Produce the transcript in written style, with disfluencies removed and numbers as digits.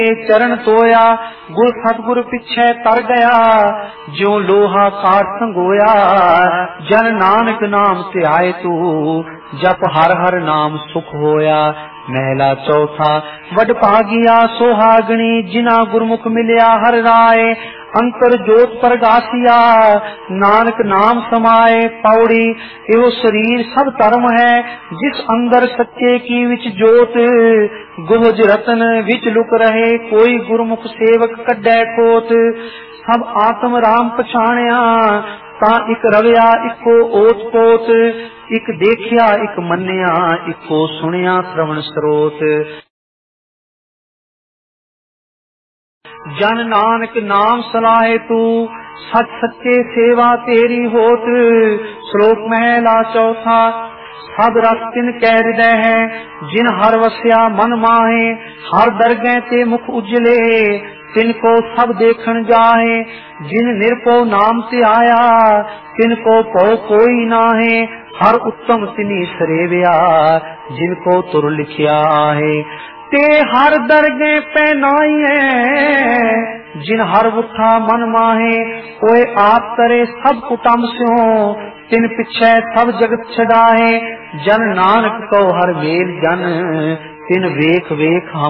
चरण तोया गुर सतगुर पिछे तर गया, ज्यों लोहा काट संगोया। जन नानक नाम से आए तू, जप हर हर नाम सुख होया। महला चौथा वड भागिया सोहागणी, जिना गुरमुख मिलिया हर राय। अंतर जोत प्रगासिया, नानक नाम समाए। पौड़ी एहो शरीर सब धर्म है, जिस अंदर सच्चे की विच जोत। गुहज रतन विच लुक रहे, कोई गुरमुख सेवक कड्डे कोत। सब आत्म राम पछाणिया, ता इक रविया इको ओत पोत। इक देखिया इक मन्निया, इको सुनिया श्रवण स्रोत। जन नानक नाम सलाहे तू, सच सच्चे सेवा तेरी होत। श्लोक महला चौथा सब रस तिन कै हृदय है, जिन हर वस्या मन माहे। हर दरगह ते मुख उजले, तिनको सब देखन जाहे। जिन निरपो नाम से आया, तिनको पौ कोई नाहे। हर उत्तम तिनी सरेव्या, जिनको तुर लिखिया है। ते हर दरगह पहनाइए, जिन हर उठा मन माहे। ओए आप करे सब कुटम स्यों, तिन पिछे सब जगत छड़ाए। जन नानक को हर मेल जन, तिन वेख वेख हम